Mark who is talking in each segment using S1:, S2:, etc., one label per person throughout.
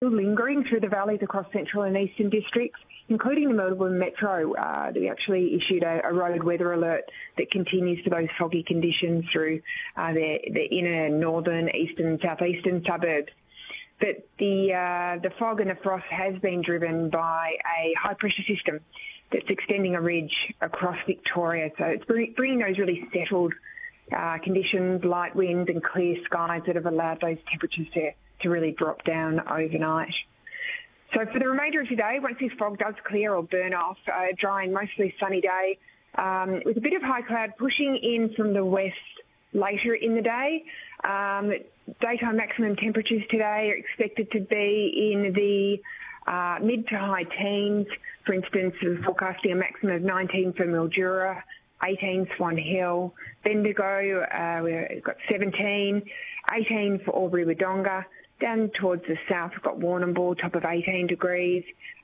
S1: still lingering through the valleys across central and eastern districts, including the Melbourne Metro. We actually issued a road weather alert that continues for those foggy conditions through the inner northern, eastern and southeastern suburbs. But the fog and the frost has been driven by a high-pressure system that's extending a ridge across Victoria. So it's bringing those really settled conditions, light winds and clear skies that have allowed those temperatures to really drop down overnight. So for the remainder of today, once this fog does clear or burn off, a dry and mostly sunny day with a bit of high cloud pushing in from the west later in the day. Daytime maximum temperatures today are expected to be in the mid to high teens. For instance, we're forecasting a maximum of 19 for Mildura, 18 Swan Hill, Bendigo, we've got 17, 18 for Albury-Wodonga. Down towards the south, we've got Warrnambool, top of 18 degrees,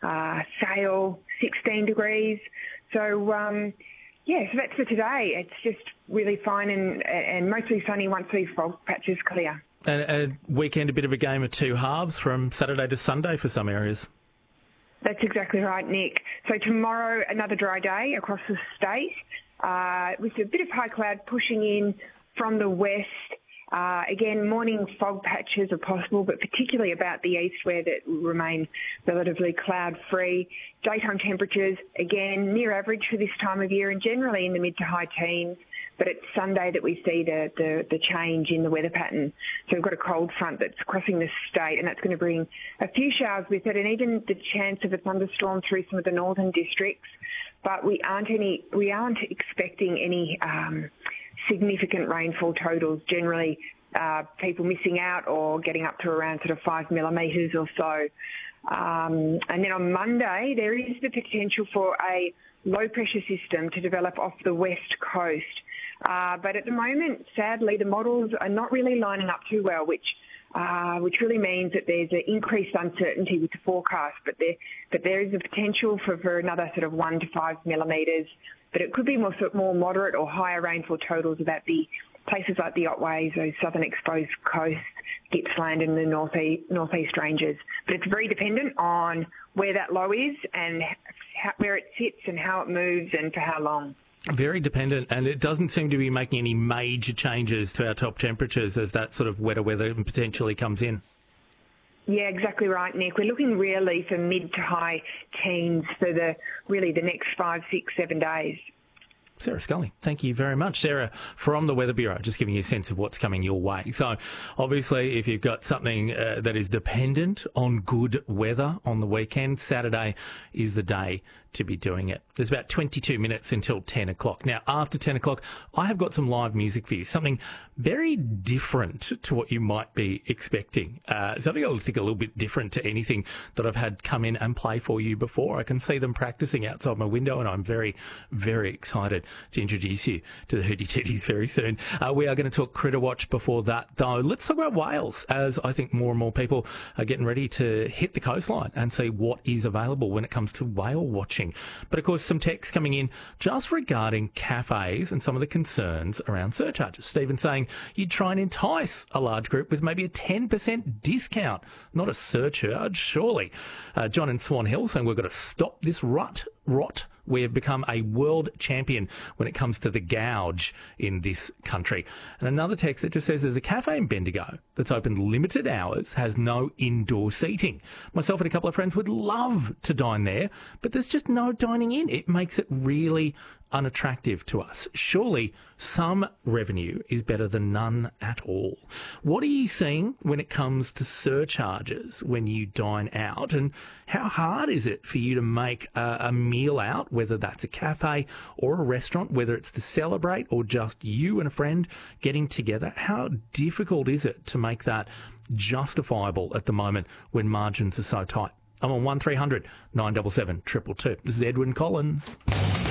S1: Sale, 16 degrees. So, so that's for today. It's just really fine and mostly sunny once these fog patches clear.
S2: And a weekend, a bit of a game of two halves from Saturday to Sunday for some areas.
S1: That's exactly right, Nick. So tomorrow, another dry day across the state with a bit of high cloud pushing in from the west. Again, morning fog patches are possible, but particularly about the east where that will remain relatively cloud-free. Daytime temperatures, again, near average for this time of year and generally in the mid to high teens. But it's Sunday that we see the change in the weather pattern. So we've got a cold front that's crossing the state, and that's going to bring a few showers with it and even the chance of a thunderstorm through some of the northern districts. But we aren't expecting any significant rainfall totals. Generally, people missing out or getting up to around sort of 5 millimetres or so. And then on Monday, there is the potential for a low-pressure system to develop off the west coast. But at the moment, sadly, the models are not really lining up too well, which really means that there's an increased uncertainty with the forecast. But there is a potential for another sort of 1 to 5 millimetres. But it could be more moderate or higher rainfall totals about the places like the Otways, those southern exposed coasts, Gippsland and the northeast ranges. But it's very dependent on where that low is and where it sits and how it moves and for how long.
S2: Very dependent, and it doesn't seem to be making any major changes to our top temperatures as that sort of wetter weather potentially comes in.
S1: Yeah, exactly right, Nick. We're looking really for mid to high teens for the next 5, 6, 7 days.
S2: Sarah Scully, thank you very much. Sarah, from the Weather Bureau, just giving you a sense of what's coming your way. So, obviously, if you've got something that is dependent on good weather on the weekend, Saturday is the day to be doing it. There's about 22 minutes until 10 o'clock. Now, after 10 o'clock, I have got some live music for you, something very different to what you might be expecting. Something I think a little bit different to anything that I've had come in and play for you before. I can see them practicing outside my window, and I'm very, very excited to introduce you to the Hootie Tooties very soon. We are going to talk Critter Watch before that, though. Let's talk about whales, as I think more and more people are getting ready to hit the coastline and see what is available when it comes to whale watching. But of course, some text coming in just regarding cafes and some of the concerns around surcharges. Stephen saying you'd try and entice a large group with maybe a 10% discount, not a surcharge, surely. John in Swan Hill saying we've got to stop this rot. We have become a world champion when it comes to the gouge in this country. And another text that just says there's a cafe in Bendigo that's open limited hours, has no indoor seating. Myself and a couple of friends would love to dine there, but there's just no dining in. It makes it really unattractive to us. Surely some revenue is better than none at all. What are you seeing when it comes to surcharges when you dine out, and how hard is it for you to make a meal out, whether that's a cafe or a restaurant, whether it's to celebrate or just you and a friend getting together? How difficult is it to make that justifiable at the moment when margins are so tight? I'm on 1300 977 222. This is Edwyn Collins.